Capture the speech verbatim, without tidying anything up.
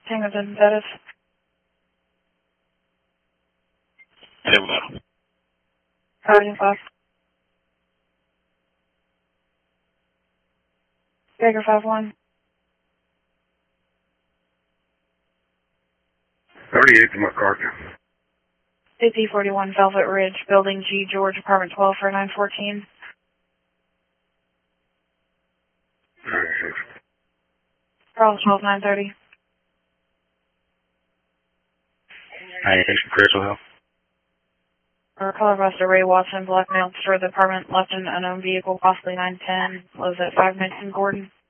Tango ten status. Hello. Guardian five. Baker five one. thirty-eight to McCarthy. A P forty-one Velvet Ridge, Building G, George, Apartment twelve for nine fourteen. ninety-six. Charles twelve nine thirty. ninety-six, Crystal Hill. Or color buster Ray Watson, black male, destroyed the apartment, left an unknown vehicle, possibly nine ten, lives at five nineteen Gordon.